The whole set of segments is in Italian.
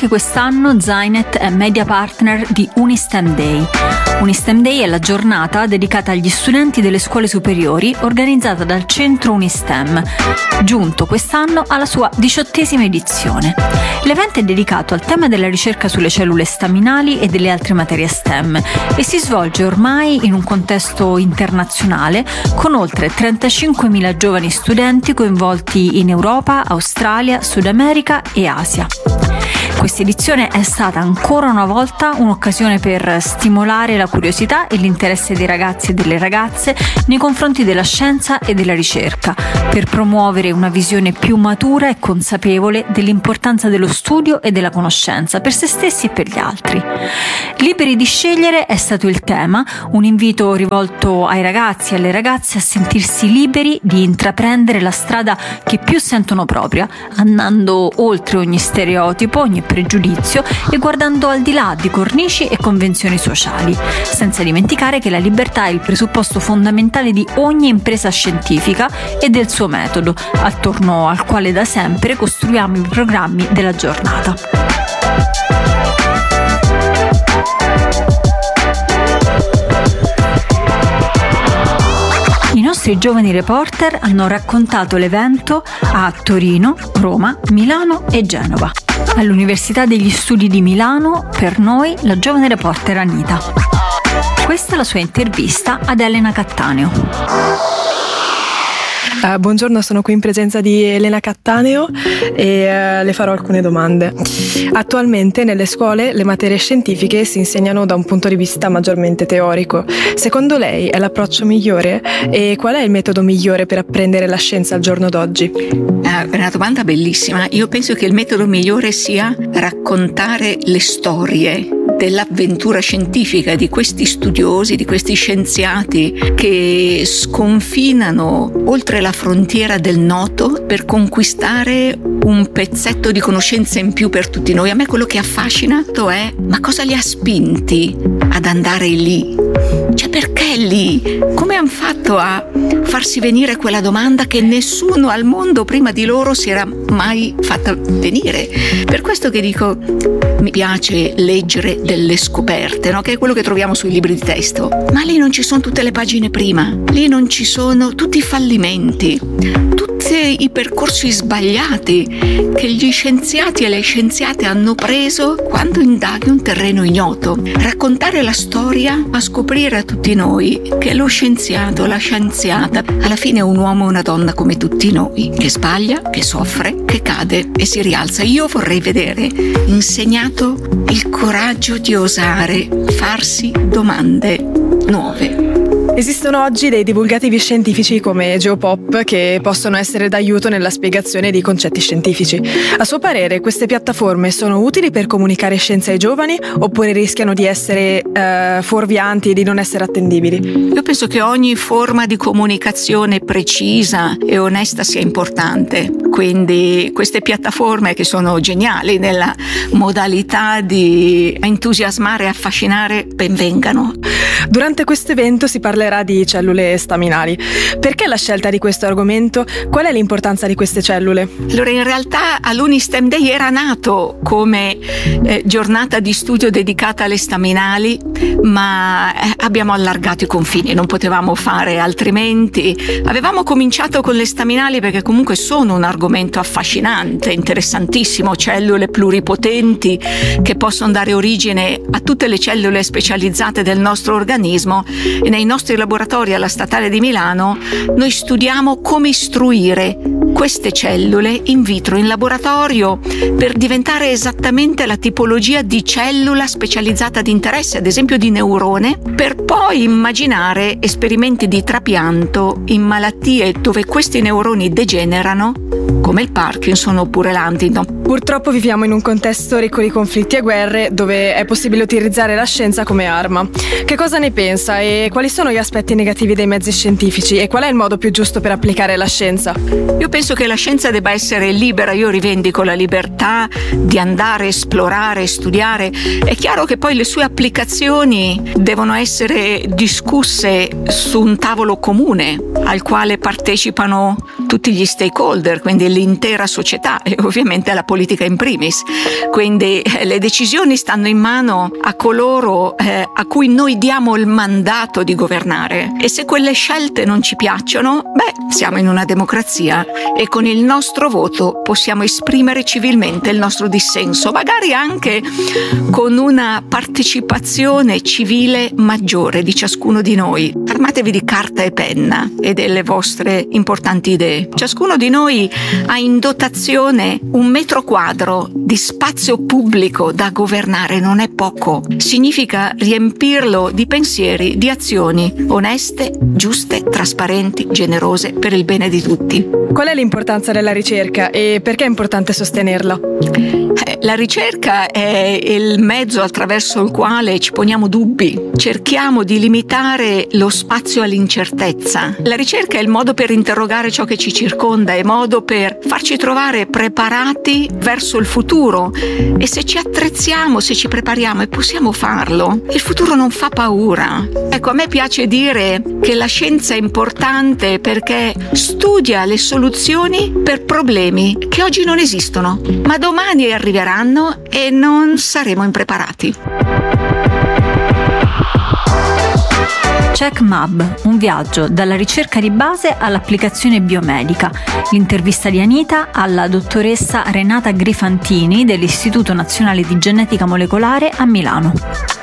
Anche quest'anno Zynet è media partner di Unistem Day. Unistem Day è la giornata dedicata agli studenti delle scuole superiori organizzata dal centro Unistem, giunto quest'anno alla sua 18ª edizione. L'evento è dedicato al tema della ricerca sulle cellule staminali e delle altre materie STEM e si svolge ormai in un contesto internazionale con oltre 35.000 giovani studenti coinvolti in Europa, Australia, Sud America e Asia. Questa edizione è stata ancora una volta un'occasione per stimolare la curiosità e l'interesse dei ragazzi e delle ragazze nei confronti della scienza e della ricerca, per promuovere una visione più matura e consapevole dell'importanza dello studio e della conoscenza per se stessi e per gli altri. Liberi di scegliere è stato il tema, un invito rivolto ai ragazzi e alle ragazze a sentirsi liberi di intraprendere la strada che più sentono propria, andando oltre ogni stereotipo, ogni pregiudizio e guardando al di là di cornici e convenzioni sociali, senza dimenticare che la libertà è il presupposto fondamentale di ogni impresa scientifica e del suo metodo, attorno al quale da sempre costruiamo i programmi della giornata. I nostri giovani reporter hanno raccontato l'evento a Torino, Roma, Milano e Genova. All'Università degli Studi di Milano, per noi, la giovane reporter Anita. Questa è la sua intervista ad Elena Cattaneo. Buongiorno, sono qui in presenza di Elena Cattaneo e le farò alcune domande. Attualmente nelle scuole le materie scientifiche si insegnano da un punto di vista maggiormente teorico. Secondo lei è l'approccio migliore e qual è il metodo migliore per apprendere la scienza al giorno d'oggi? È una domanda bellissima. Io penso che il metodo migliore sia raccontare le storie dell'avventura scientifica di questi studiosi, di questi scienziati che sconfinano oltre la frontiera del noto per conquistare un pezzetto di conoscenza in più per tutti noi. A me quello che affascina è: ma cosa li ha spinti ad andare lì? Cioè, perché lì? Come hanno fatto a farsi venire quella domanda che nessuno al mondo prima di loro si era mai fatta venire? Per questo che dico, mi piace leggere delle scoperte, no? Che è quello che troviamo sui libri di testo. Ma lì non ci sono tutte le pagine prima, lì non ci sono tutti i fallimenti, tutti i percorsi sbagliati che gli scienziati e le scienziate hanno preso quando indaghi un terreno ignoto. Raccontare la storia fa scoprire a tutti noi che lo scienziato, la scienziata, alla fine è un uomo e una donna come tutti noi, che sbaglia, che soffre, che cade e si rialza. Io vorrei vedere insegnato il coraggio di osare farsi domande nuove. Esistono oggi dei divulgativi scientifici come Geopop che possono essere d'aiuto nella spiegazione di concetti scientifici. A suo parere, queste piattaforme sono utili per comunicare scienza ai giovani oppure rischiano di essere fuorvianti e di non essere attendibili? Io penso che ogni forma di comunicazione precisa e onesta sia importante. Quindi queste piattaforme, che sono geniali nella modalità di entusiasmare e affascinare, ben vengano. Durante questo evento si parlerà di cellule staminali. Perché la scelta di questo argomento? Qual è l'importanza di queste cellule? Allora, in realtà all'Unistem Day era nato come giornata di studio dedicata alle staminali, ma abbiamo allargato i confini, non potevamo fare altrimenti. Avevamo cominciato con le staminali perché comunque sono un argomento affascinante, interessantissimo, cellule pluripotenti che possono dare origine a tutte le cellule specializzate del nostro organismo, e nei nostri laboratori alla Statale di Milano noi studiamo come istruire queste cellule in vitro, in laboratorio, per diventare esattamente la tipologia di cellula specializzata di interesse, ad esempio di neurone, per poi immaginare esperimenti di trapianto in malattie dove questi neuroni degenerano, come il Parkinson oppure l'Huntington. Purtroppo viviamo in un contesto ricco di conflitti e guerre dove è possibile utilizzare la scienza come arma. Che cosa ne pensa e quali sono gli aspetti negativi dei mezzi scientifici e qual è il modo più giusto per applicare la scienza? Io penso penso che la scienza debba essere libera, io rivendico la libertà di andare a esplorare, studiare. È chiaro che poi le sue applicazioni devono essere discusse su un tavolo comune al quale partecipano tutti gli stakeholder, quindi l'intera società e ovviamente la politica in primis. Quindi le decisioni stanno in mano a coloro a cui noi diamo il mandato di governare, e se quelle scelte non ci piacciono, siamo in una democrazia e con il nostro voto possiamo esprimere civilmente il nostro dissenso, magari anche con una partecipazione civile maggiore di ciascuno di noi. Armatevi di carta e penna e delle vostre importanti idee. Ciascuno di noi ha in dotazione 1 metro quadro di spazio pubblico da governare, non è poco. Significa riempirlo di pensieri, di azioni oneste, giuste, trasparenti, generose per il bene di tutti. Qual è l'importanza della ricerca e perché è importante sostenerla? La ricerca è il mezzo attraverso il quale ci poniamo dubbi, cerchiamo di limitare lo spazio all'incertezza. La ricerca è il modo per interrogare ciò che ci circonda, è il modo per farci trovare preparati verso il futuro, e se ci attrezziamo, se ci prepariamo e possiamo farlo, il futuro non fa paura. Ecco, a me piace dire che la scienza è importante perché studia le soluzioni per problemi che oggi non esistono, ma domani arriveranno e non saremo impreparati. CheckMab, un viaggio dalla ricerca di base all'applicazione biomedica. L'intervista di Anita alla dottoressa Renata Grifantini dell'Istituto Nazionale di Genetica Molecolare a Milano.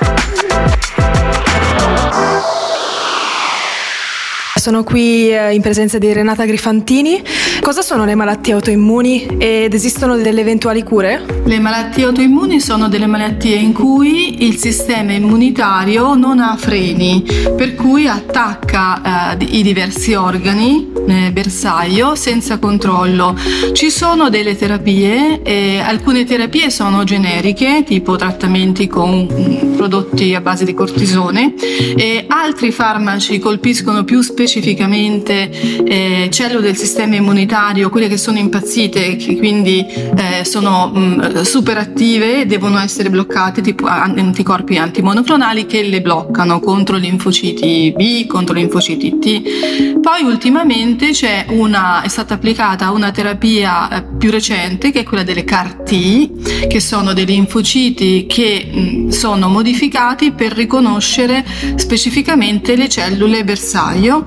Sono qui in presenza di Renata Grifantini. Cosa sono le malattie autoimmuni ed esistono delle eventuali cure? Le malattie autoimmuni sono delle malattie in cui il sistema immunitario non ha freni, per cui attacca i diversi organi bersaglio senza controllo. Ci sono delle terapie, alcune terapie sono generiche, tipo trattamenti con prodotti a base di cortisone, e altri farmaci colpiscono più specificamente cellule del sistema immunitario, quelle che sono impazzite, che quindi sono super attive e devono essere bloccate, tipo anticorpi antimonoclonali che le bloccano contro linfociti B, contro linfociti T. Poi ultimamente è stata applicata una terapia più recente, che è quella delle CAR-T, che sono dei linfociti che sono modificati per riconoscere specificamente le cellule bersaglio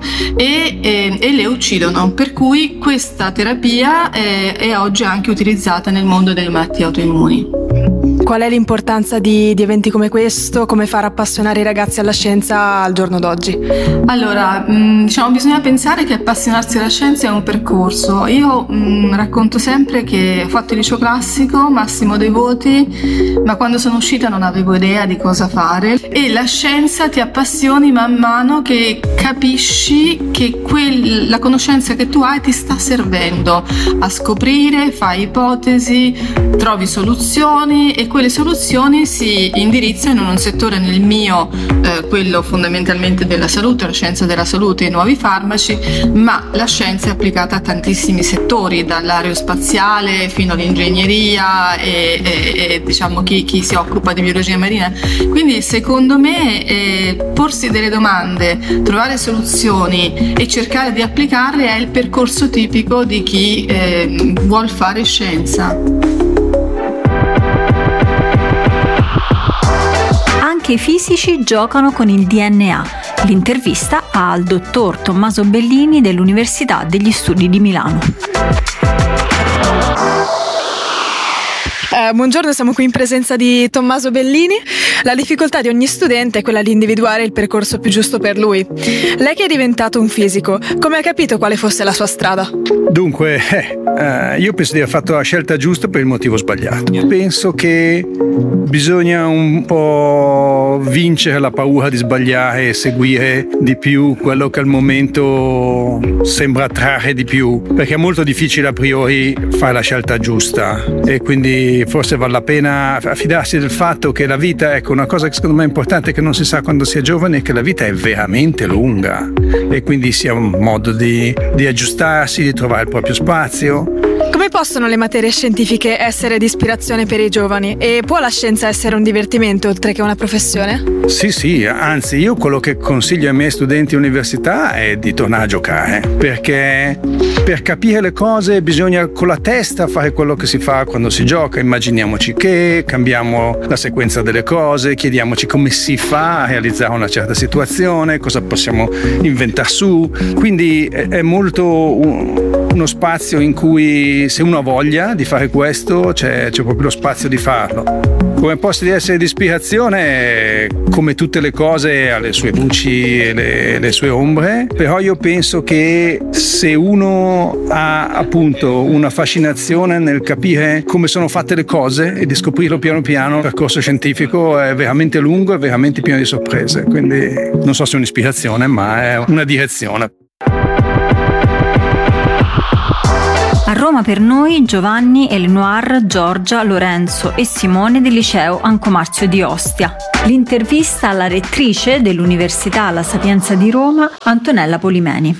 e le uccidono, per cui questa terapia è oggi anche utilizzata nel mondo delle malattie autoimmuni. Qual è l'importanza di eventi come questo? Come far appassionare i ragazzi alla scienza al giorno d'oggi? Allora, bisogna pensare che appassionarsi alla scienza è un percorso. Io racconto sempre che ho fatto il liceo classico, massimo dei voti, ma quando sono uscita non avevo idea di cosa fare, e la scienza ti appassioni man mano che capisci che la conoscenza che tu hai ti sta servendo a scoprire, fai ipotesi, trovi soluzioni, e quelle soluzioni si indirizzano in un settore, nel mio quello fondamentalmente della salute, la scienza della salute e i nuovi farmaci, ma la scienza è applicata a tantissimi settori, dall'aerospaziale fino all'ingegneria e chi si occupa di biologia marina. Quindi secondo me porsi delle domande, trovare soluzioni e cercare di applicarle è il percorso tipico di chi vuol fare scienza. Anche i fisici giocano con il DNA. L'intervista al dottor Tommaso Bellini dell'Università degli Studi di Milano. Buongiorno, siamo qui in presenza di Tommaso Bellini. La difficoltà di ogni studente è quella di individuare il percorso più giusto per lui. Lei che è diventato un fisico, come ha capito quale fosse la sua strada? Dunque, io penso di aver fatto la scelta giusta per il motivo sbagliato. Penso che bisogna un po' vincere la paura di sbagliare e seguire di più quello che al momento sembra attrarre di più, perché è molto difficile a priori fare la scelta giusta, e quindi quindi forse vale la pena fidarsi del fatto che la vita, ecco, una cosa che secondo me è importante che non si sa quando si è giovani è che la vita è veramente lunga e quindi sia un modo di aggiustarsi, di trovare il proprio spazio. Come possono le materie scientifiche essere di ispirazione per i giovani? E può la scienza essere un divertimento oltre che una professione? Sì, anzi io quello che consiglio ai miei studenti all'università è di tornare a giocare, perché per capire le cose bisogna con la testa fare quello che si fa quando si gioca. Immaginiamoci che cambiamo la sequenza delle cose, chiediamoci come si fa a realizzare una certa situazione, cosa possiamo inventare su, quindi è molto uno spazio in cui se uno ha voglia di fare questo c'è proprio lo spazio di farlo. Come posso di essere di ispirazione, come tutte le cose ha le sue luci e le sue ombre, però io penso che se uno ha appunto una fascinazione nel capire come sono fatte le cose e di scoprirlo piano piano, il percorso scientifico è veramente lungo e veramente pieno di sorprese, quindi non so se è un'ispirazione ma è una direzione. A Roma per noi Giovanni, Elenoir, Giorgia, Lorenzo e Simone del liceo Anco Marzio di Ostia. L'intervista alla rettrice dell'Università La Sapienza di Roma, Antonella Polimeni.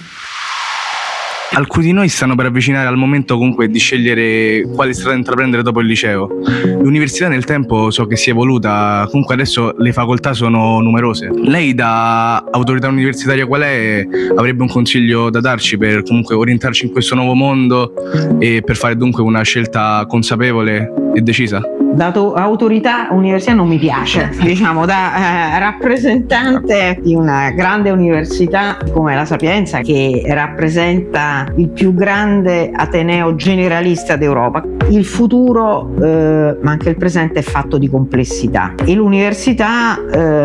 Alcuni di noi stanno per avvicinare al momento comunque di scegliere quale strada intraprendere dopo il liceo. L'università nel tempo so che si è evoluta, comunque adesso le facoltà sono numerose. Lei da autorità universitaria qual è? Avrebbe un consiglio da darci per comunque orientarci in questo nuovo mondo e per fare dunque una scelta consapevole e decisa? Da autorità universitaria non mi piace, diciamo, da rappresentante di una grande università come la Sapienza, che rappresenta il più grande ateneo generalista d'Europa. Il futuro, ma anche il presente, è fatto di complessità e l'università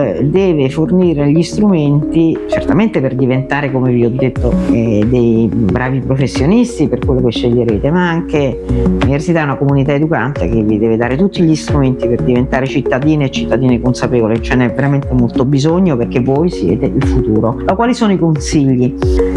deve fornire gli strumenti certamente per diventare, come vi ho detto, dei bravi professionisti per quello che sceglierete, ma anche l'università è una comunità educante che vi deve dare tutti gli strumenti per diventare cittadine e cittadini consapevoli. Ce n'è veramente molto bisogno perché voi siete il futuro. Ma quali sono i consigli?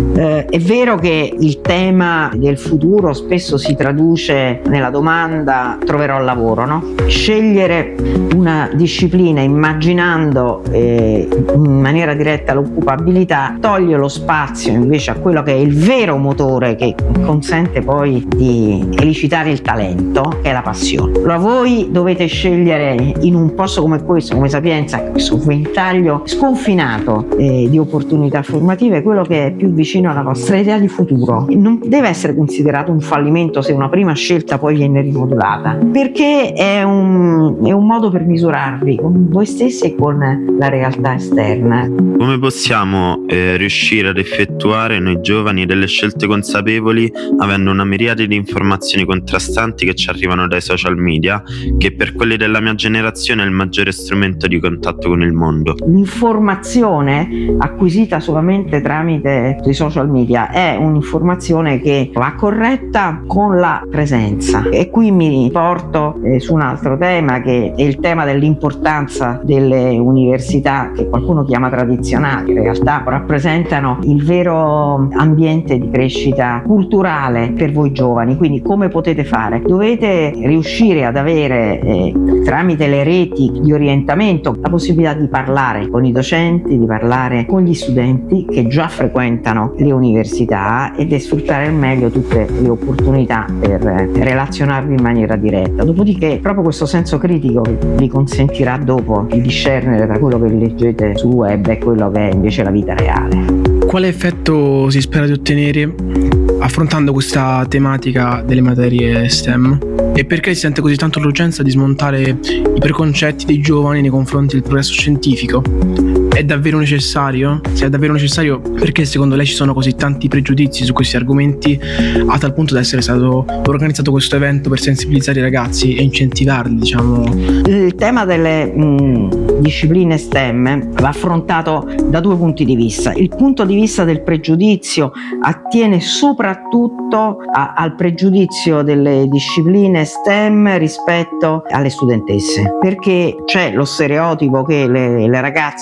È vero che il tema del futuro spesso si traduce nella domanda troverò lavoro, no? Scegliere una disciplina immaginando in maniera diretta l'occupabilità toglie lo spazio invece a quello che è il vero motore che consente poi di elicitare il talento, che è la passione. Allora voi dovete scegliere in un posto come questo, come Sapienza, questo ventaglio sconfinato di opportunità formative, quello che è più vicino alla vostra idea di futuro. Non deve essere considerato un fallimento se una prima scelta poi viene rimodulata, perché è un modo per misurarvi con voi stessi e con la realtà esterna. Come possiamo riuscire ad effettuare noi giovani delle scelte consapevoli avendo una miriade di informazioni contrastanti che ci arrivano dai social media, che per quelli della mia generazione è il maggiore strumento di contatto con il mondo? L'informazione acquisita solamente tramite i social media è un'informazione che va corretta con la presenza, e qui mi porto su un altro tema, che è il tema dell'importanza delle università, che qualcuno chiama tradizionali, in realtà rappresentano il vero ambiente di crescita culturale per voi giovani. Quindi come potete fare? Dovete riuscire ad avere tramite le reti di orientamento la possibilità di parlare con i docenti, di parlare con gli studenti che già frequentano le università e di sfruttare al meglio tutte le opportunità per relazionarvi in maniera diretta. Dopodiché proprio questo senso critico vi consentirà dopo di discernere tra quello che leggete sul web e quello che è invece la vita reale. Quale effetto si spera di ottenere affrontando questa tematica delle materie STEM? E perché si sente così tanto l'urgenza di smontare i preconcetti dei giovani nei confronti del progresso scientifico? È davvero necessario? Se è davvero necessario, perché secondo lei ci sono così tanti pregiudizi su questi argomenti, a tal punto da essere stato organizzato questo evento per sensibilizzare i ragazzi e incentivarli, diciamo? Il tema delle discipline STEM va affrontato da due punti di vista. Il punto di vista del pregiudizio attiene soprattutto al pregiudizio delle discipline STEM rispetto alle studentesse, perché c'è lo stereotipo che le ragazze sono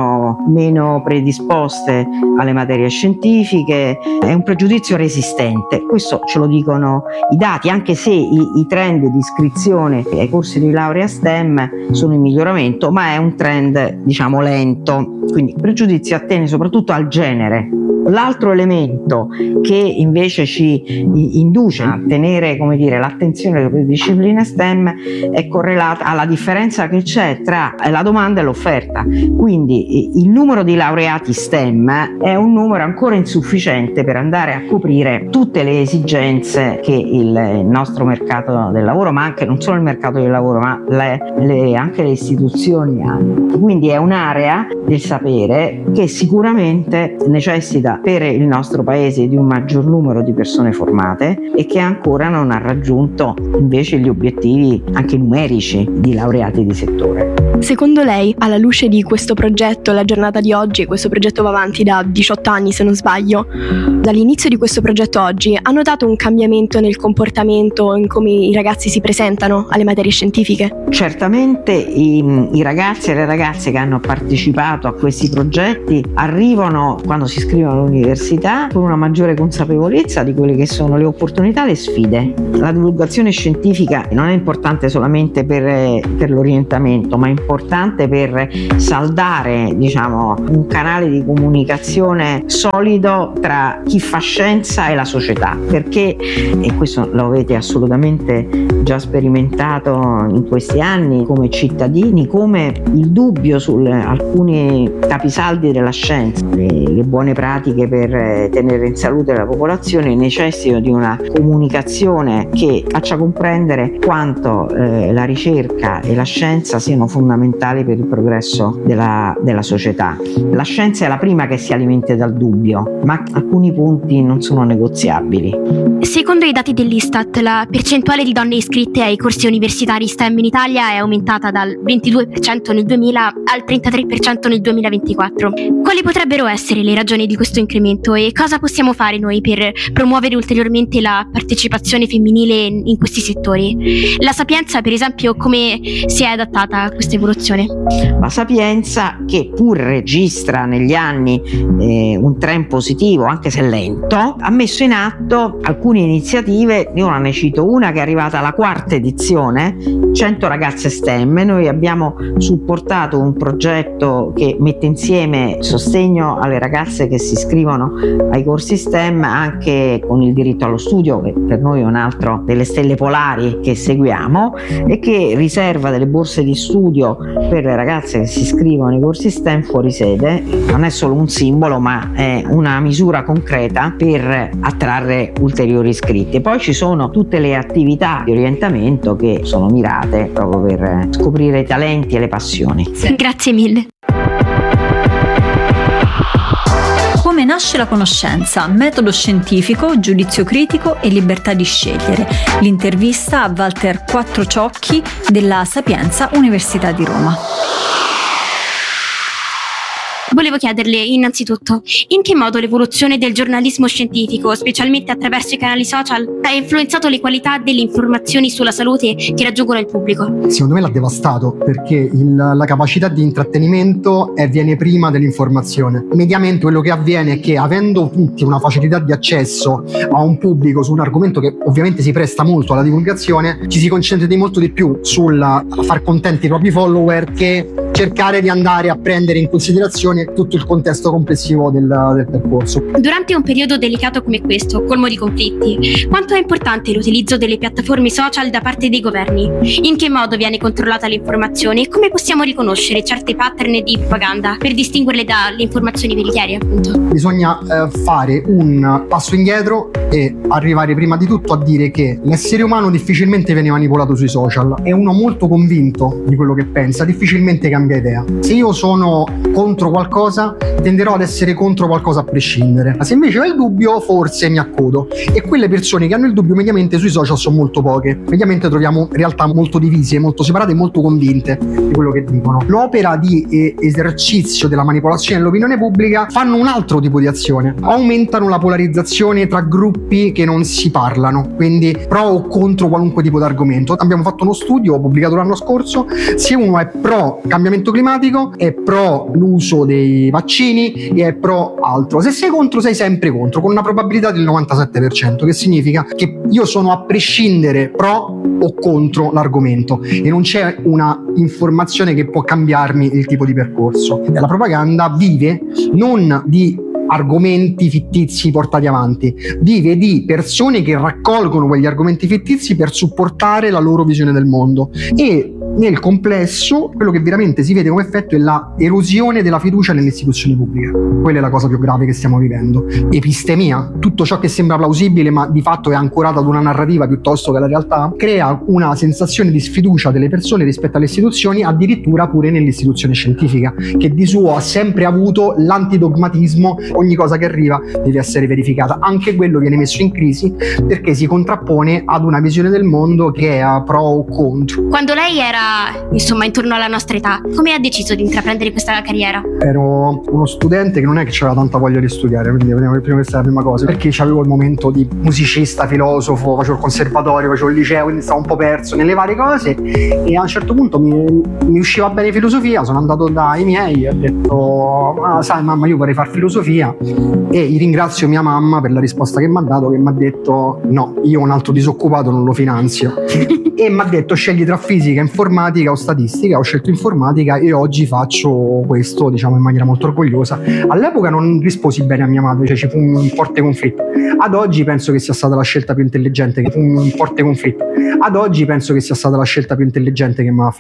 sono meno predisposte alle materie scientifiche, è un pregiudizio resistente. Questo ce lo dicono i dati, anche se i trend di iscrizione ai corsi di laurea STEM sono in miglioramento, ma è un trend, diciamo, lento. Quindi il pregiudizio attiene soprattutto al genere. L'altro elemento che invece ci induce a tenere, come dire, l'attenzione alle discipline STEM è correlata alla differenza che c'è tra la domanda e l'offerta. Quindi il numero di laureati STEM è un numero ancora insufficiente per andare a coprire tutte le esigenze che il nostro mercato del lavoro, ma anche non solo il mercato del lavoro, ma anche le istituzioni hanno. Quindi è un'area del sapere che sicuramente necessita per il nostro paese di un maggior numero di persone formate e che ancora non ha raggiunto invece gli obiettivi anche numerici di laureati di settore. Secondo lei, alla luce di questo progetto, la giornata di oggi, questo progetto va avanti da 18 anni se non sbaglio, dall'inizio di questo progetto oggi, ha notato un cambiamento nel comportamento, in come i ragazzi si presentano alle materie scientifiche? Certamente i ragazzi e le ragazze che hanno partecipato a questi progetti arrivano, quando si iscrivono all'università, con una maggiore consapevolezza di quelle che sono le opportunità e le sfide. La divulgazione scientifica non è importante solamente per l'orientamento, ma è importante per saldare, diciamo, un canale di comunicazione solido tra chi fa scienza e la società, perché, e questo lo avete assolutamente già sperimentato in questi anni come cittadini, come il dubbio su alcuni capisaldi della scienza, le buone pratiche per tenere in salute la popolazione necessitano di una comunicazione che faccia comprendere quanto la ricerca e la scienza siano fondamentali per il progresso della società. La scienza è la prima che si alimenta dal dubbio, ma alcuni punti non sono negoziabili. Secondo i dati dell'Istat, la percentuale di donne iscritte ai corsi universitari STEM in Italia è aumentata dal 22% nel 2000 al 33% nel 2024. Quali potrebbero essere le ragioni di questo incremento e cosa possiamo fare noi per promuovere ulteriormente la partecipazione femminile in questi settori? La Sapienza, per esempio, come si è adattata a questa evoluzione? La Sapienza, che pur registra negli anni un trend positivo, anche se lento, ha messo in atto alcune iniziative. Io ne cito una che è arrivata alla 4ª edizione, 100 ragazze STEM. Noi abbiamo supportato un progetto che mette insieme sostegno alle ragazze che si iscrivono ai corsi STEM anche con il diritto allo studio, che per noi è un altro delle stelle polari che seguiamo, e che riserva delle borse di studio per le ragazze che si iscrivono ai corsi STEM fuori sede. Non è solo un simbolo, ma è una misura concreta per attrarre ulteriori iscritti. Poi ci sono tutte le attività di orientamento che sono mirate proprio per scoprire i talenti e le passioni. Grazie mille. Come nasce la conoscenza? Metodo scientifico, giudizio critico e libertà di scegliere. L'intervista a Walter Quattrociocchi della Sapienza Università di Roma. Volevo chiederle innanzitutto in che modo l'evoluzione del giornalismo scientifico, specialmente attraverso i canali social, ha influenzato le qualità delle informazioni sulla salute che raggiungono il pubblico. Secondo me l'ha devastato, perché la capacità di intrattenimento viene prima dell'informazione. Mediamente quello che avviene è che, avendo tutti una facilità di accesso a un pubblico su un argomento che ovviamente si presta molto alla divulgazione, ci si concentra molto di più sul far contenti i propri follower che cercare di andare a prendere in considerazione tutto il contesto complessivo del percorso. Durante un periodo delicato come questo, colmo di conflitti, quanto è importante l'utilizzo delle piattaforme social da parte dei governi? In che modo viene controllata l'informazione e come possiamo riconoscere certe pattern di propaganda per distinguerle dalle informazioni veritiere, appunto? Bisogna fare un passo indietro e arrivare prima di tutto a dire che l'essere umano difficilmente viene manipolato sui social. È uno molto convinto di quello che pensa, difficilmente cambia idea. Se io sono contro qualcosa, tenderò ad essere contro qualcosa a prescindere. Ma se invece ho il dubbio, forse mi accodo. E quelle persone che hanno il dubbio mediamente sui social sono molto poche. Mediamente troviamo realtà molto divise, molto separate e molto convinte di quello che dicono. L'opera di esercizio della manipolazione dell'opinione pubblica fanno un altro tipo di azione. Aumentano la polarizzazione tra gruppi che non si parlano, quindi pro o contro qualunque tipo di argomento. Abbiamo fatto uno studio pubblicato l'anno scorso: se uno è pro cambiamento cambiamento climatico, è pro l'uso dei vaccini e è pro altro. Se sei contro, sei sempre contro, con una probabilità del 97%, che significa che io sono a prescindere pro o contro l'argomento e non c'è una informazione che può cambiarmi il tipo di percorso. E la propaganda vive non di argomenti fittizi portati avanti, vive di persone che raccolgono quegli argomenti fittizi per supportare la loro visione del mondo, e nel complesso quello che veramente si vede come effetto è la erosione della fiducia nelle istituzioni pubbliche. Quella è la cosa più grave che stiamo vivendo. Epistemia, tutto ciò che sembra plausibile ma di fatto è ancorato ad una narrativa piuttosto che alla realtà, crea una sensazione di sfiducia delle persone rispetto alle istituzioni, addirittura pure nell'istituzione scientifica, che di suo ha sempre avuto l'antidogmatismo. Ogni cosa che arriva deve essere verificata, anche quello viene messo in crisi perché si contrappone ad una visione del mondo che è pro o contro. Quando lei era intorno alla nostra età, come ha deciso di intraprendere questa carriera? Ero uno studente che non è che aveva tanta voglia di studiare, quindi questa è la prima cosa, perché avevo il momento di musicista, filosofo, facevo il conservatorio, facevo il liceo, quindi stavo un po' perso nelle varie cose, e a un certo punto mi usciva bene filosofia. Sono andato dai miei e ho detto: sai mamma, io vorrei fare filosofia, e ringrazio mia mamma per la risposta che mi ha dato, che mi ha detto: no, io un altro disoccupato non lo finanzio e mi ha detto: scegli tra fisica, informatica o statistica. Ho scelto informatica e oggi faccio questo, diciamo, in maniera molto orgogliosa. All'epoca non risposi bene a mia madre, cioè ci fu un forte conflitto. Ad oggi penso che sia stata la scelta più intelligente che mi ha